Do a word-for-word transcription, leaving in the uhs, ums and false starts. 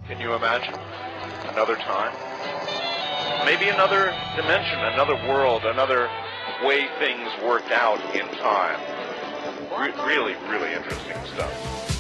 Can you imagine? Another time? Maybe another dimension, another world, another way things worked out in time. Re- really, really interesting stuff.